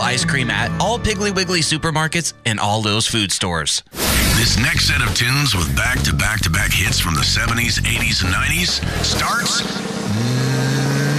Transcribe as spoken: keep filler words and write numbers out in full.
ice cream at all Piggly Wiggly supermarkets and all those food stores. This next set of tunes with back-to-back-to-back hits from the seventies, eighties, and nineties starts